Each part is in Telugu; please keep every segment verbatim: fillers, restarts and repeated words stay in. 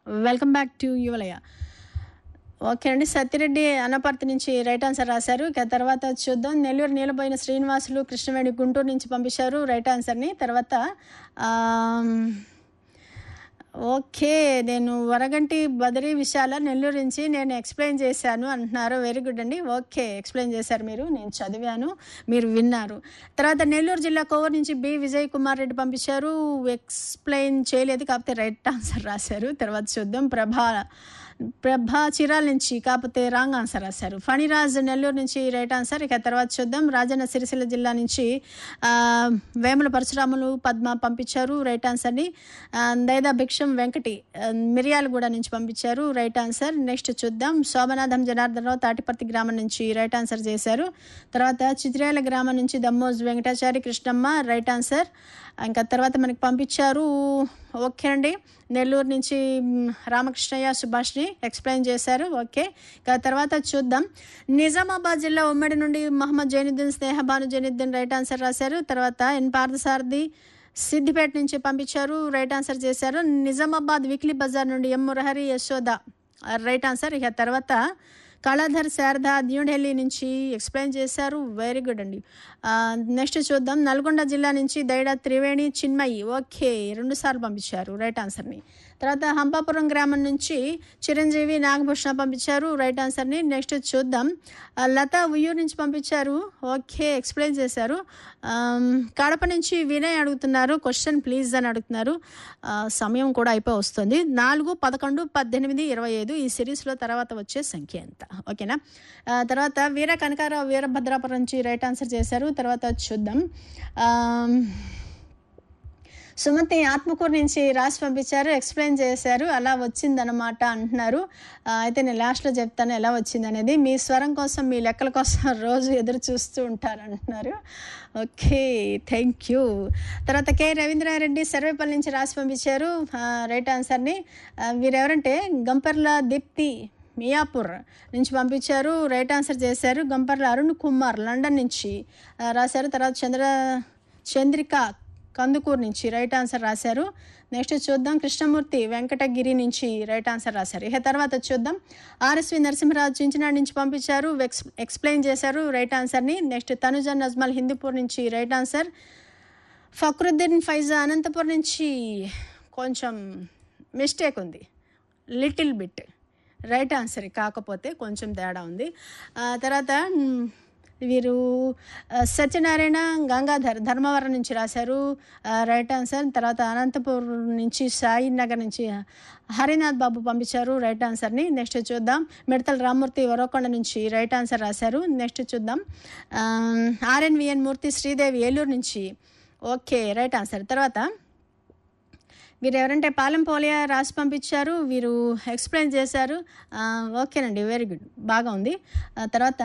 Welcome back to Yuvalaya. Okay అండి. సత్యరెడ్డి అనపర్తి నుంచి రైట్ ఆన్సర్ రాశారు. ఇక తర్వాత చూద్దాం. నెల్లూరు నీలబోయిన శ్రీనివాసులు కృష్ణవేణి గుంటూరు నుంచి పంపించారు రైట్ ఆన్సర్ని. తర్వాత ఓకే, నేను వరగంటి బదిరీ విశాల నెల్లూరు నుంచి నేను ఎక్స్ప్లెయిన్ చేశాను అంటున్నారు. వెరీ గుడ్ అండి. ఓకే, ఎక్స్ప్లెయిన్ చేశారు మీరు, నేను చదివాను, మీరు విన్నారు. తర్వాత నెల్లూరు జిల్లా కోవూరు నుంచి బి విజయ్ కుమార్ రెడ్డి పంపించారు. ఎక్స్ప్లెయిన్ చేయలేదు, కాకపోతే రైట్ ఆన్సర్ రాశారు. తర్వాత చూద్దాం. ప్రభా ప్రభా చిరాల నుంచి కాకపోతే రాంగ్ ఆన్సర్ రాశారు. ఫణిరాజ్ నెల్లూరు నుంచి రైట్ ఆన్సర్. ఇక తర్వాత చూద్దాం. రాజన్న సిరిసిల్ల జిల్లా నుంచి వేముల పరశురాములు పద్మ పంపించారు రైట్ ఆన్సర్ని. దైదా భిక్షం వెంకటి మిర్యాలగూడ నుంచి పంపించారు రైట్ ఆన్సర్. నెక్స్ట్ చూద్దాం. శోభనాథం జనార్దనరావు తాటిపర్తి గ్రామం నుంచి రైట్ ఆన్సర్ చేశారు. తర్వాత చిత్రేల గ్రామం నుంచి దమ్మోజ్ వెంకటాచారి కృష్ణమ్మ రైట్ ఆన్సర్. ఇంకా తర్వాత మనకి పంపించారు. ఓకే అండి. నెల్లూరు నుంచి రామకృష్ణయ్య సుభాష్ని ఎక్స్ప్లెయిన్ చేశారు. ఓకే, ఇక తర్వాత చూద్దాం. నిజామాబాద్ జిల్లా ఉమ్మడి నుండి మహమ్మద్ జైనుద్దీన్ స్నేహబాను జైనుద్దీన్ రైట్ ఆన్సర్ రాశారు. తర్వాత ఎన్ పార్థసారథి సిద్దిపేట నుంచి పంపించారు రైట్ ఆన్సర్ చేశారు. నిజామాబాద్ వీక్లీ బజార్ నుండి ఎం మురహరి యశోద రైట్ ఆన్సర్. ఇక తర్వాత కళాధర్ శారద న్యూఢిల్లీ నుంచి ఎక్స్ప్లెయిన్ చేశారు. వెరీ గుడ్ అండి. నెక్స్ట్ చూద్దాం. నల్గొండ జిల్లా నుంచి దైడా త్రివేణి చిన్మయి ఓకే రెండు సార్లు పంపించారు రైట్ ఆన్సర్ని. తర్వాత హంపాపురం గ్రామం నుంచి చిరంజీవి నాగభూషణ పంపించారు రైట్ ఆన్సర్ని. నెక్స్ట్ చూద్దాం. లత ఉయ్యూరు నుంచి పంపించారు. ఓకే, ఎక్స్ప్లెయిన్ చేశారు. కడప నుంచి వినయ్ అడుగుతున్నారు క్వశ్చన్ ప్లీజ్ అని అడుగుతున్నారు. సమయం కూడా అయిపోయి వస్తుంది. నాలుగు పదకొండు పద్దెనిమిది ఇరవై ఐదు ఈ సిరీస్లో తర్వాత వచ్చే సంఖ్య ఎంత? ఓకేనా. తర్వాత వీర కనకారావు వీరభద్రాపురం నుంచి రైట్ ఆన్సర్ చేశారు. తర్వాత చూద్దాం. సుమతి ఆత్మకూరు నుంచి రాసి పంపించారు, ఎక్స్ప్లెయిన్ చేశారు, అలా వచ్చిందనమాట అంటున్నారు. అయితే నేను లాస్ట్లో చెప్తాను ఎలా వచ్చింది అనేది. మీ స్వరం కోసం మీ లెక్కల కోసం రోజు ఎదురు చూస్తూ ఉంటారు అంటున్నారు. Okay, thank you. తర్వాత కె రవీంద్రారెడ్డి సర్వేపల్లి నుంచి రాసి పంపించారు రైట్ ఆన్సర్ని. వీరెవరంటే గంపర్ల దీప్తి మియాపూర్ నుంచి పంపించారు రైట్ ఆన్సర్ చేశారు. గంపర్ల అరుణ్ కుమార్ లండన్ నుంచి రాశారు. తర్వాత చంద్ర చంద్రిక కందుకూరు నుంచి రైట్ ఆన్సర్ రాశారు. నెక్స్ట్ చూద్దాం. కృష్ణమూర్తి వెంకటగిరి నుంచి రైట్ ఆన్సర్ రాశారు. ఇక తర్వాత చూద్దాం. ఆర్ఎస్వి నరసింహరాజు చించినాడు నుంచి పంపించారు, ఎక్స్ ఎక్స్ప్లెయిన్ చేశారు రైట్ ఆన్సర్ని. నెక్స్ట్ తనుజ నజ్మల్ హిందూపూర్ నుంచి రైట్ ఆన్సర్. ఫక్రుద్దీన్ ఫైజా అనంతపూర్ నుంచి కొంచెం మిస్టేక్ ఉంది, లిటిల్ బిట్ రైట్ ఆన్సర్, కాకపోతే కొంచెం తేడా ఉంది. తర్వాత వీరు సత్యనారాయణ గంగాధర్ ధర్మవరం నుంచి రాశారు రైట్ ఆన్సర్. తర్వాత అనంతపూర్ నుంచి సాయి నగర్ నుంచి హరినాథ్ బాబు పంపించారు రైట్ ఆన్సర్ని. నెక్స్ట్ చూద్దాం. మిడతల రామ్మూర్తి వరకొండ నుంచి రైట్ ఆన్సర్ రాశారు. నెక్స్ట్ చూద్దాం. ఆర్ఎన్విఎన్ మూర్తి శ్రీదేవి ఏలూరు నుంచి ఓకే రైట్ ఆన్సర్. తర్వాత వీరు ఎవరంటే పాలెం పోలియా రాసి పంపించారు, వీరు ఎక్స్ప్లెయిన్ చేశారు. ఓకేనండి, వెరీ గుడ్, బాగా ఉంది. తర్వాత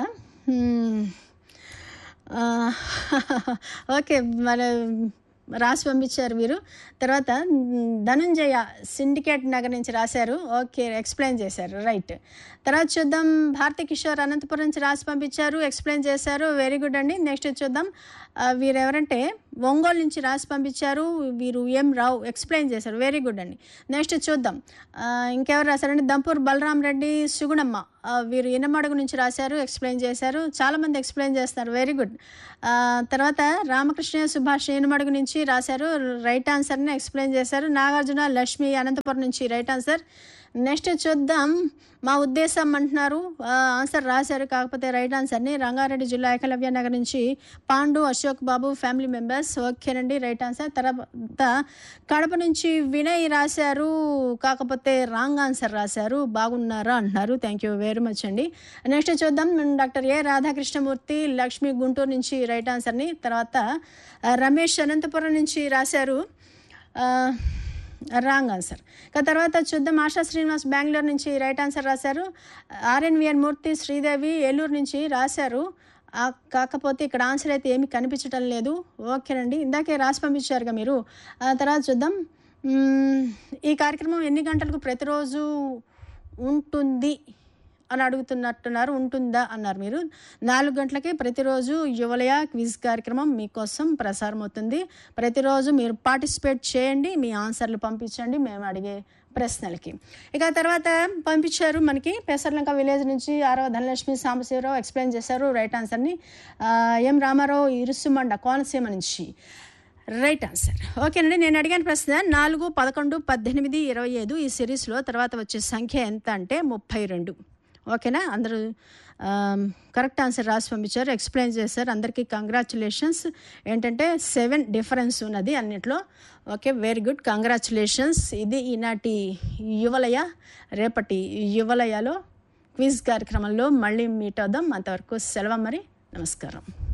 ఓకే మన రాసి పంపించారు వీరు. తర్వాత ధనంజయ సిండికేట్ నగర్ నుంచి రాశారు. ఓకే, ఎక్స్ప్లెయిన్ చేశారు రైట్. తర్వాత చూద్దాం. భారతి కిషోర్ అనంతపురం నుంచి రాసి పంపించారు, ఎక్స్ప్లెయిన్ చేశారు. వెరీ గుడ్ అండి. నెక్స్ట్ చూద్దాం. వీరు ఎవరంటే ఒంగోలు నుంచి రాసి పంపించారు, వీరు ఎం రావు ఎక్స్ప్లెయిన్ చేశారు. వెరీ గుడ్ అండి. నెక్స్ట్ చూద్దాం. ఇంకెవరు రాశారండి? దంపూర్ బలరాం రెడ్డి సుగుణమ్మ, వీరు ఇనమడుగు నుంచి రాశారు, ఎక్స్ప్లెయిన్ చేశారు. చాలామంది ఎక్స్ప్లెయిన్ చేస్తారు, వెరీ గుడ్. తర్వాత రామకృష్ణ సుభాష్ ఇనమడుగు నుంచి రాశారు రైట్ ఆన్సర్ని ఎక్స్ప్లెయిన్ చేశారు. నాగార్జున లక్ష్మి అనంతపురం నుంచి రైట్ ఆన్సర్. నెక్స్ట్ చూద్దాం. మా ఉద్దేశం అంటున్నారు, ఆన్సర్ రాశారు, కాకపోతే రైట్ ఆన్సర్ని. రంగారెడ్డి జిల్లా ఏకలవ్య నగర్ నుంచి పాండు అశోక్ బాబు ఫ్యామిలీ మెంబర్స్ ఓకేనండి రైట్ ఆన్సర్. తర్వాత కడప నుంచి వినయ్ రాశారు, కాకపోతే రాంగ్ ఆన్సర్ రాశారు. బాగున్నారా అంటున్నారు. థ్యాంక్ యూ వెరీ మచ్ అండి. నెక్స్ట్ చూద్దాం. డాక్టర్ ఏ రాధాకృష్ణమూర్తి లక్ష్మి గుంటూరు నుంచి రైట్ ఆన్సర్ని. తర్వాత రమేష్ అనంతపురం నుంచి రాశారు, రాంగ్ ఆన్సర్. తర్వాత చూద్దాం. ఆశా శ్రీనివాస్ బెంగళూరు నుంచి రైట్ ఆన్సర్ రాశారు. ఆర్ఎన్విఎన్ మూర్తి శ్రీదేవి ఏలూరు నుంచి రాశారు, కాకపోతే ఇక్కడ ఆన్సర్ అయితే ఏమీ కనిపించటం లేదు. ఓకేనండి, ఇందాకే రాసి పంపించారుగా మీరు. తర్వాత చూద్దాం. ఈ కార్యక్రమం ఎన్ని గంటలకు ప్రతిరోజు ఉంటుంది అని అడుగుతున్నట్టున్నారు. ఉంటుందా అన్నారు మీరు. నాలుగు గంటలకి ప్రతిరోజు యువలయ క్విజ్ కార్యక్రమం మీకోసం ప్రసారం అవుతుంది. ప్రతిరోజు మీరు పార్టిసిపేట్ చేయండి, మీ ఆన్సర్లు పంపించండి మేము అడిగే ప్రశ్నలకి. ఇక తర్వాత పంపించారు మనకి పెసర్లంక విలేజ్ నుంచి ఆరవ ధనలక్ష్మి సాంబశివరావు ఎక్స్ప్లెయిన్ చేశారు రైట్ ఆన్సర్ని. ఎం రామారావు ఇరుసుమండ కోనసీమ నుంచి రైట్ ఆన్సర్. ఓకేనండి, నేను అడిగిన ప్రశ్న నాలుగు పదకొండు పద్దెనిమిది ఇరవై ఐదు ఈ సిరీస్లో తర్వాత వచ్చే సంఖ్య ఎంత అంటే ముప్పై రెండు. ఓకేనా, అందరూ కరెక్ట్ ఆన్సర్ రాసి పంపించారు, ఎక్స్ప్లెయిన్ చేశారు. అందరికీ కంగ్రాచులేషన్స్. ఏంటంటే సెవెన్ డిఫరెన్స్ ఉన్నది అన్నిట్లో. Okay, very good, congratulations. ఇది ఈనాటి యువలయ. రేపటి యువలయలో క్విజ్ కార్యక్రమంలో మళ్ళీ మీట్ అవుదాం. అంతవరకు సెలవు మరి, నమస్కారం.